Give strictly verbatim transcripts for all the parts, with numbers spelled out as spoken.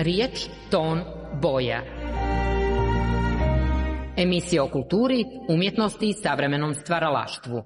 Riječ, ton, boja. Emisija o kulturi, umjetnosti i savremenom stvaralaštvu.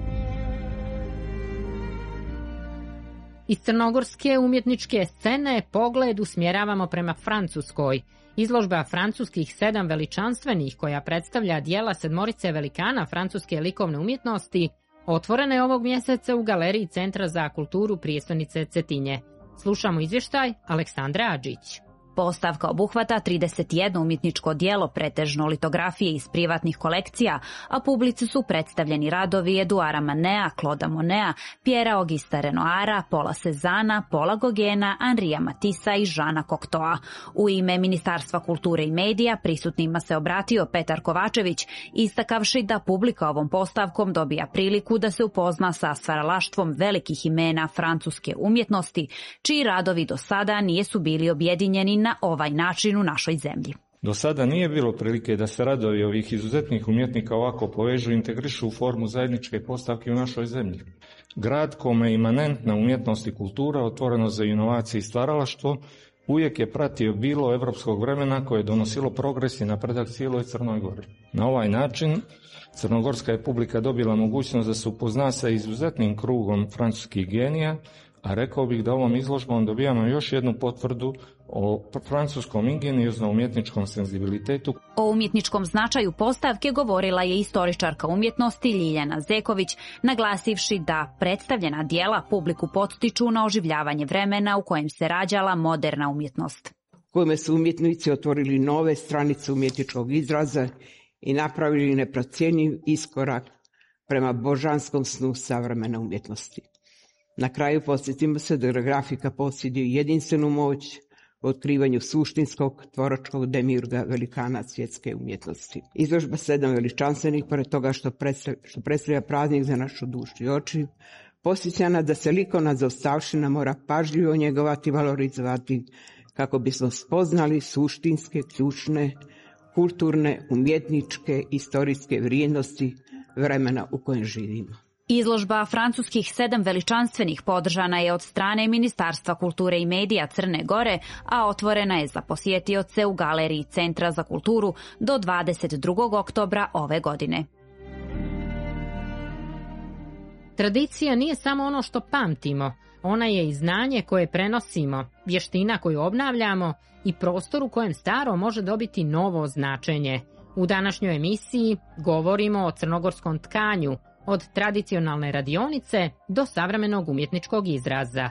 Iz crnogorske umjetničke scene pogled usmjeravamo prema Francuskoj. Izložba francuskih sedam veličanstvenih, koja predstavlja dijela sedmorice velikana francuske likovne umjetnosti, otvorena je ovog mjeseca u galeriji Centra za kulturu prijestolnice Cetinje. Slušamo izvještaj Aleksandre Adžić. Postavka obuhvata trideset jedno umjetničko djelo, pretežno litografije iz privatnih kolekcija, a publici su predstavljeni radovi Eduara Manea, Clauda Monea, Piera Augusta Renoira, Paula Cézanne, Paula Gauguina, Henria Matissa i Jeana Cocteau. U ime Ministarstva kulture i medija prisutnima se obratio Petar Kovačević, istakavši da publika ovom postavkom dobija priliku da se upozna sa stvaralaštvom velikih imena francuske umjetnosti, čiji radovi do sada nisu bili objedinjeni na ovaj način u našoj zemlji. Do sada nije bilo prilike da se radovi ovih izuzetnih umjetnika ovako povežu i integrišu u formu zajedničke postavke u našoj zemlji. Grad kome je imanentna umjetnost i kultura, otvoreno za inovacije i stvaralaštvo, uvijek je pratio bilo evropskog vremena koje je donosilo progres i napredak cijeloj Crnoj Gori. Na ovaj način crnogorska je publika dobila mogućnost da se upozna sa izuzetnim krugom francuskih genija, a rekao bih da ovom izložbom dobijamo još jednu potvrdu o francuskom ingeniozno-umjetničkom senzibilitetu. O umjetničkom značaju postavke govorila je istoričarka umjetnosti Ljiljana Zeković, naglasivši da predstavljena djela publiku potiču na oživljavanje vremena u kojem se rađala moderna umjetnost. Kojima su umjetnici otvorili nove stranice umjetničkog izraza i napravili neprocjenjiv iskorak prema božanskom snu savremene umjetnosti. Na kraju podsjetimo se da grafika posjeduje jedinstvenu moć u otkrivanju suštinskog tvoročkog demiurga velikana svjetske umjetnosti. Izložba sedam veličanstvenih, pored toga što predstavlja, što predstavlja praznik za našu dušu i oči, podsjeća nas da se likovna zaostavština mora pažljivo njegovati i valorizovati kako bismo spoznali suštinske, ključne, kulturne, umjetničke, istorijske vrijednosti vremena u kojem živimo. Izložba francuskih sedam veličanstvenih podržana je od strane Ministarstva kulture i medija Crne Gore, a otvorena je za posjetioce u galeriji Centra za kulturu do dvadeset drugog oktobra ove godine. Tradicija nije samo ono što pamtimo, ona je i znanje koje prenosimo, vještina koju obnavljamo i prostor u kojem staro može dobiti novo značenje. U današnjoj emisiji govorimo o crnogorskom tkanju, od tradicionalne radionice do savremenog umjetničkog izraza.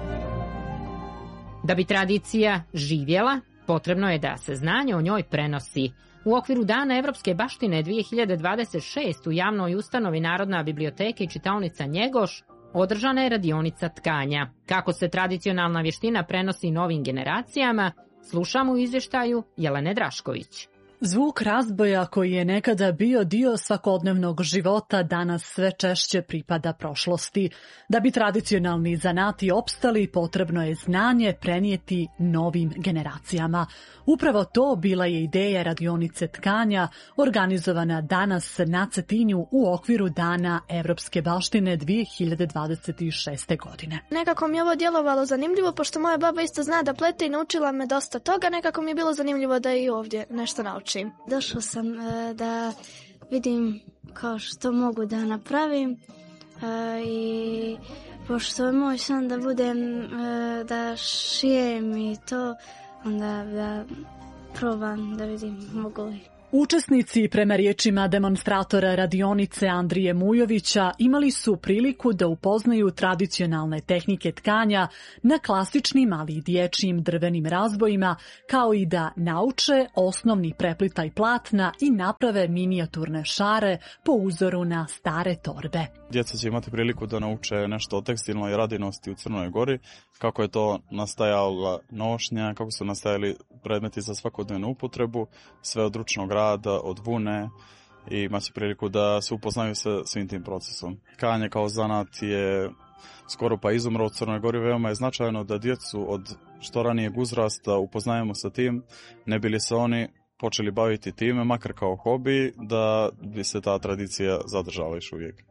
Da bi tradicija živjela, potrebno je da se znanje o njoj prenosi. U okviru Dana Evropske baštine dvije hiljade dvadeset šeste u javnoj ustanovi Narodna biblioteka i čitaonica Njegoš održana je radionica tkanja. Kako se tradicionalna vještina prenosi novim generacijama, slušamo u izvještaju Jelene Drašković. Zvuk razboja koji je nekada bio dio svakodnevnog života danas sve češće pripada prošlosti. Da bi tradicionalni zanati opstali, potrebno je znanje prenijeti novim generacijama. Upravo to bila je ideja radionice tkanja, organizovana danas na Cetinju u okviru Dana Evropske baštine dvije hiljade dvadeset šeste. godine. Nekako mi je ovo djelovalo zanimljivo, pošto moja baba isto zna da plete i naučila me dosta toga, nekako mi je bilo zanimljivo da i ovdje nešto naučim. Došla sam e, da vidim kao što mogu da napravim e, i pošto je moj san da budem, e, da šijem i to, onda da probam da vidim mogu li. Učesnici, prema riječima demonstratora radionice Andrije Mujovića, imali su priliku da upoznaju tradicionalne tehnike tkanja na klasičnim, ali i dječjim drvenim razbojima, kao i da nauče osnovni preplitaj platna i naprave minijaturne šare po uzoru na stare torbe. Djeca će imati priliku da nauče nešto o tekstilnoj radinosti u Crnoj Gori, kako je to nastajala nošnja, kako su nastajali predmeti za svakodnevnu upotrebu, sve od ručnog rada, od vune, i imaće priliku da se upoznaju sa svim tim procesom. Tkanje kao zanat je skoro pa izumro u Crnoj Gori, veoma je značajno da djecu od što ranijeg uzrasta upoznajemo sa tim, ne bi li se oni počeli baviti time, makar kao hobi, da bi se ta tradicija zadržala još uvijek.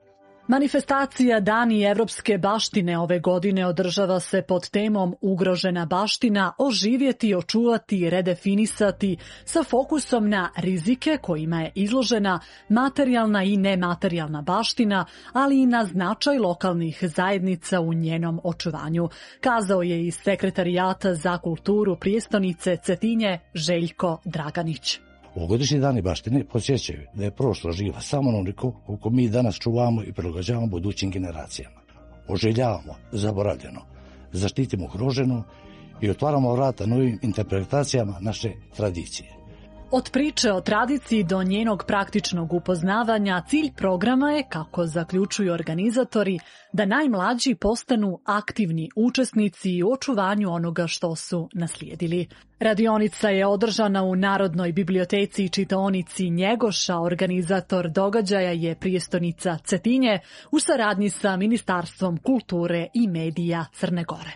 Manifestacija Dani evropske baštine ove godine održava se pod temom Ugrožena baština, oživjeti, očuvati, redefinisati sa fokusom na rizike kojima je izložena materijalna i nematerijalna baština, ali i na značaj lokalnih zajednica u njenom očuvanju, kazao je i sekretarijata za kulturu prijestonice Cetinje Željko Draganić. Ovogodišnji dani baštine podsjećaju da je prošlo živa samo onoliko koliko mi danas čuvamo i prilagođavamo budućim generacijama. Oželjavamo zaboravljeno, zaštitimo ugroženo i otvaramo vrata novim interpretacijama naše tradicije. Od priče o tradiciji do njenog praktičnog upoznavanja, cilj programa je, kako zaključuju organizatori, da najmlađi postanu aktivni učesnici u očuvanju onoga što su naslijedili. Radionica je održana u Narodnoj biblioteci i čitaonici Njegoša. Organizator događaja je prijestonica Cetinje u saradnji sa Ministarstvom kulture i medija Crne Gore.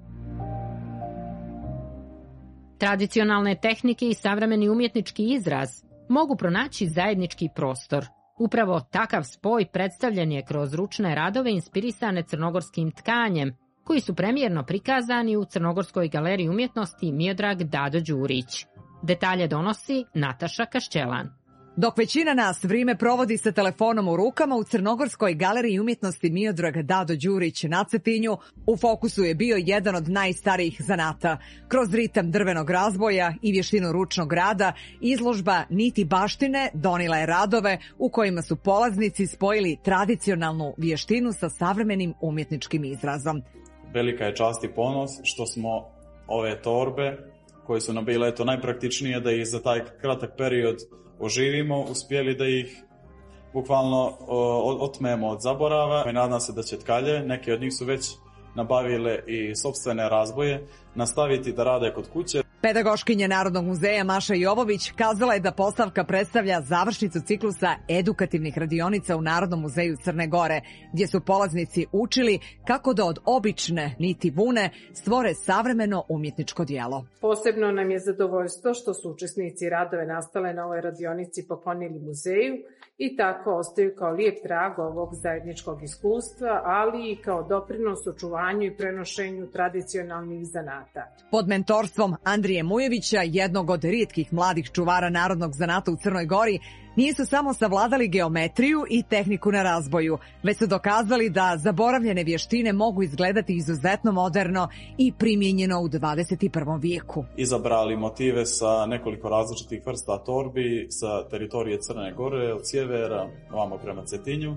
Tradicionalne tehnike i savremeni umjetnički izraz mogu pronaći zajednički prostor. Upravo takav spoj predstavljen je kroz ručne radove inspirisane crnogorskim tkanjem, koji su premijerno prikazani u Crnogorskoj galeriji umjetnosti Miodrag Dado Đurić. Detalje donosi Nataša Kašćelan. Dok većina nas vrijeme provodi sa telefonom u rukama, u Crnogorskoj galeriji umjetnosti Miodrag Dado Đurić na Cetinju u fokusu je bio jedan od najstarijih zanata. Kroz ritam drvenog razboja i vještinu ručnog rada, izložba Niti baštine donila je radove u kojima su polaznici spojili tradicionalnu vještinu sa savremenim umjetničkim izrazom. Velika je čast i ponos što smo ove torbe, koje su nam bile eto najpraktičnije da ih za taj kratak period oživimo, uspjeli da ih bukvalno otmemo od zaborava i nadam se da će tkalje, neke od njih su već nabavile i sopstvene razboje, nastaviti da rade kod kuće. Pedagoškinja Narodnog muzeja Maša Jovović kazala je da postavka predstavlja završnicu ciklusa edukativnih radionica u Narodnom muzeju Crne Gore, gdje su polaznici učili kako da od obične niti vune stvore savremeno umjetničko djelo. Posebno nam je zadovoljstvo što su učesnici radove nastale na ovoj radionici poklonili muzeju i tako ostaju kao lijep trag ovog zajedničkog iskustva, ali i kao doprinos očuvanju i prenošenju tradicionalnih zanata. Pod mentorstvom Andrije Mujevića, jednog od rijetkih mladih čuvara narodnog zanata u Crnoj Gori, nisu samo savladali geometriju i tehniku na razboju, već su dokazali da zaboravljene vještine mogu izgledati izuzetno moderno i primijenjeno u dvadeset i prvom vijeku. Izabrali motive sa nekoliko različitih vrsta torbi sa teritorije Crne Gore, od sjevera ovamo prema Cetinju,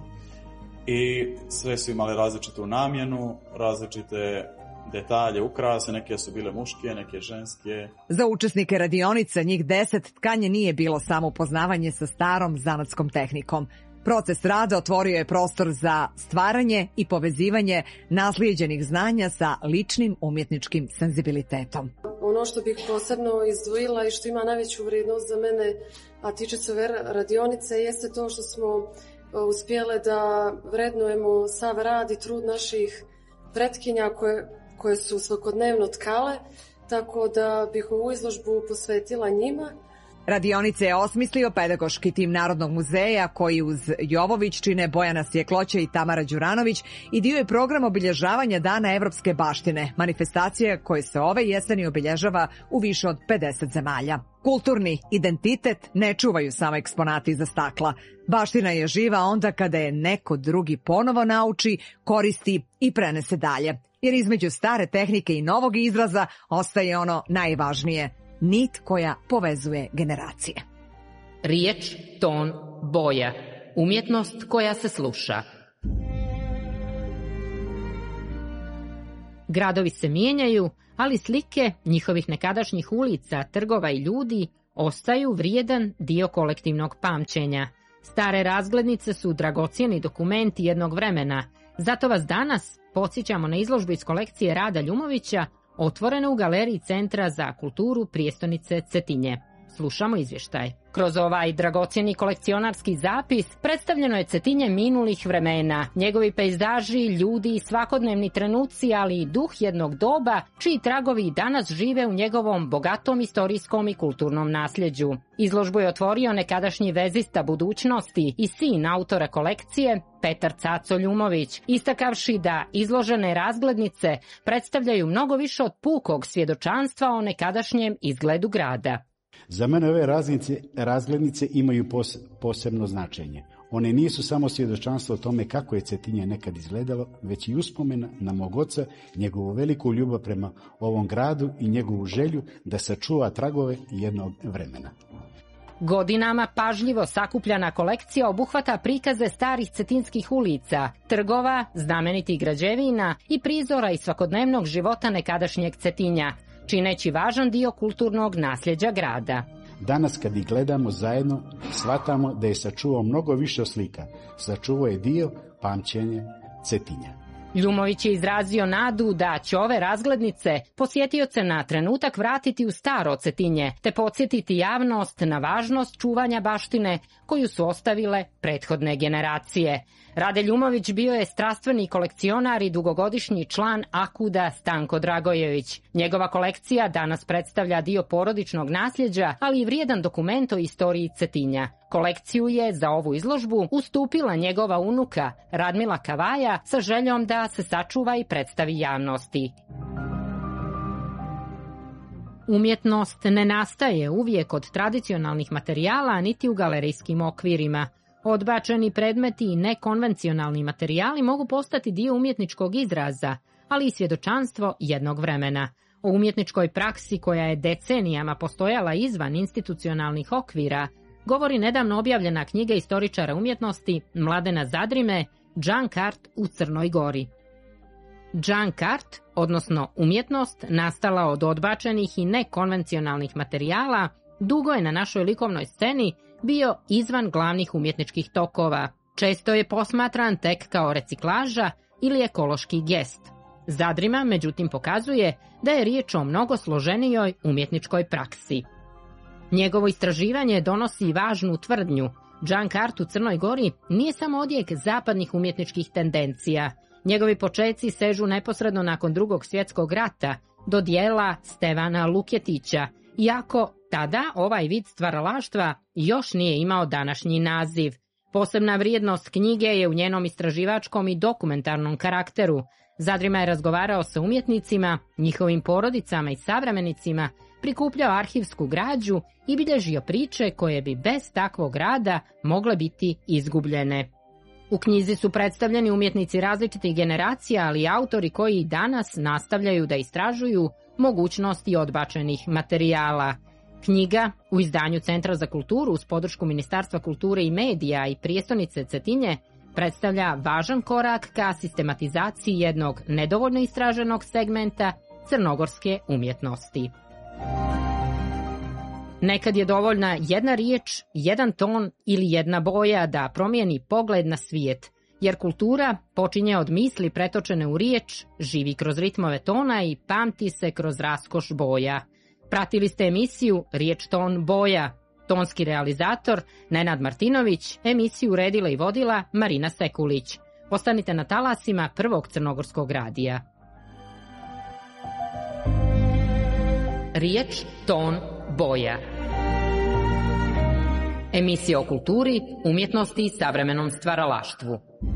i sve su imale različitu namjenu, različite detalje, ukrase, neke su bile muške, neke ženske. Za učesnike radionice, njih deset, tkanje nije bilo samo upoznavanje sa starom zanatskom tehnikom. Proces rada otvorio je prostor za stvaranje i povezivanje naslijeđenih znanja sa ličnim umjetničkim senzibilitetom. Ono što bih posebno izdvojila i što ima najveću vrijednost za mene, a tiče se ove radionice, jeste to što smo uspjele da vrednujemo sav rad i trud naših pretkinja koje, koje su svakodnevno tkale, tako da bih ovu izložbu posvetila njima. Radionice je osmislio pedagoški tim Narodnog muzeja, koji uz Jovović čine Bojana Sjekloća i Tamara Đuranović, i dio je program obilježavanja Dana evropske baštine, manifestacija koja se ove jeseni obilježava u više od pedeset zemalja. Kulturni identitet ne čuvaju samo eksponati za stakla. Baština je živa onda kada je neko drugi ponovo nauči, koristi i prenese dalje. Jer između stare tehnike i novog izraza ostaje ono najvažnije – nit koja povezuje generacije. Riječ, ton, boja. Umjetnost koja se sluša. Gradovi se mijenjaju, ali slike njihovih nekadašnjih ulica, trgova i ljudi ostaju vrijedan dio kolektivnog pamćenja. Stare razglednice su dragocjeni dokumenti jednog vremena, zato vas danas podsjećamo na izložbu iz kolekcije Rada Ljumovića, otvorene u galeriji Centra za kulturu prijestonice Cetinje. Slušamo izvještaj. Kroz ovaj dragocjeni kolekcionarski zapis predstavljeno je Cetinje minulih vremena, njegovi pejzaži, ljudi i svakodnevni trenuci, ali i duh jednog doba, čiji tragovi danas žive u njegovom bogatom istorijskom i kulturnom nasljeđu. Izložbu je otvorio nekadašnji vezista budućnosti i sin autora kolekcije, Petar Caco Ljumović, istakavši da izložene razglednice predstavljaju mnogo više od pukog svjedočanstva o nekadašnjem izgledu grada. Za mene ove razglednice, razglednice imaju pos, posebno značenje. One nisu samo svjedočanstvo o tome kako je Cetinje nekad izgledalo, već i uspomena na mog oca, njegovu veliku ljubav prema ovom gradu i njegovu želju da sačuva tragove jednog vremena. Godinama pažljivo sakupljana kolekcija obuhvata prikaze starih cetinskih ulica, trgova, znamenitih građevina i prizora iz svakodnevnog života nekadašnjeg Cetinja, čineći važan dio kulturnog nasljeđa grada. Danas kad ih gledamo zajedno, shvatamo da je sačuvao mnogo više slika. Sačuvao je dio pamćenja Cetinja. Ljumović je izrazio nadu da će ove razglednice posjetioce na trenutak vratiti u staro Cetinje, te podsjetiti javnost na važnost čuvanja baštine koju su ostavile prethodne generacije. Rade Ljumović bio je strastveni kolekcionar i dugogodišnji član Akuda Stanko Dragojević. Njegova kolekcija danas predstavlja dio porodičnog nasljeđa, ali i vrijedan dokument o istoriji Cetinja. Kolekciju je za ovu izložbu ustupila njegova unuka Radmila Kavaja sa željom da se sačuva i predstavi javnosti. Umjetnost ne nastaje uvijek od tradicionalnih materijala niti u galerijskim okvirima. Odbačeni predmeti i nekonvencionalni materijali mogu postati dio umjetničkog izraza, ali i svjedočanstvo jednog vremena. O umjetničkoj praksi koja je decenijama postojala izvan institucionalnih okvira govori nedavno objavljena knjiga istoričara umjetnosti Mladena Zadrime Junk Art u Crnoj Gori. Junk art, odnosno umjetnost, nastala od odbačenih i nekonvencionalnih materijala, dugo je na našoj likovnoj sceni bio izvan glavnih umjetničkih tokova. Često je posmatran tek kao reciklaža ili ekološki gest. Zadrima, međutim, pokazuje da je riječ o mnogo složenijoj umjetničkoj praksi. Njegovo istraživanje donosi važnu tvrdnju. Junk art u Crnoj Gori nije samo odjek zapadnih umjetničkih tendencija. Njegovi počeci sežu neposredno nakon Drugog svjetskog rata do dijela Stevana Lukjetića, iako tada ovaj vid stvaralaštva još nije imao današnji naziv. Posebna vrijednost knjige je u njenom istraživačkom i dokumentarnom karakteru. Zadrima je razgovarao sa umjetnicima, njihovim porodicama i savremenicima, prikupljao arhivsku građu i bilježio priče koje bi bez takvog rada mogle biti izgubljene. U knjizi su predstavljeni umjetnici različitih generacija, ali i autori koji i danas nastavljaju da istražuju mogućnosti odbačenih materijala. Knjiga, u izdanju Centra za kulturu uz podršku Ministarstva kulture i medija i prijestolnice Cetinje, predstavlja važan korak ka sistematizaciji jednog nedovoljno istraženog segmenta crnogorske umjetnosti. Nekad je dovoljna jedna riječ, jedan ton ili jedna boja da promijeni pogled na svijet, jer kultura počinje od misli pretočene u riječ, živi kroz ritmove tona i pamti se kroz raskoš boja. Pratili ste emisiju Riječ, ton, boja. Tonski realizator Nenad Martinović, emisiju uredila i vodila Marina Sekulić. Ostanite na talasima Prvog crnogorskog radija. Riječ, ton, boja. Emisija o kulturi, umjetnosti i savremenom stvaralaštvu.